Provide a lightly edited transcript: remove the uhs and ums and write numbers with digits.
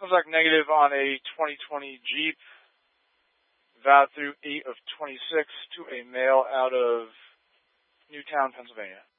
Comes back negative on a 2020 Jeep, valid through 8 of 26 to a male out of Newtown, Pennsylvania.